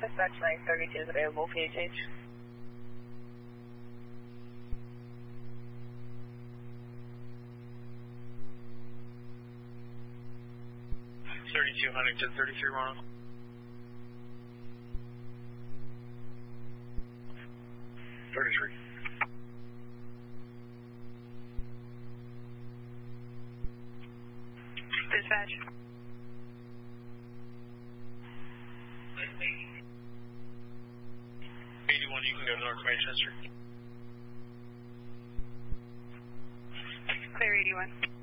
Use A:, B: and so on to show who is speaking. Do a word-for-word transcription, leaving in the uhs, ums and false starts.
A: Dispatch nine thirty-two is available for you, change.
B: thirty-two Huntington, thirty-three Ronald. thirty-three.
A: Dispatch.
B: eighty-one, you can go to North Manchester.
A: Clear eighty-one.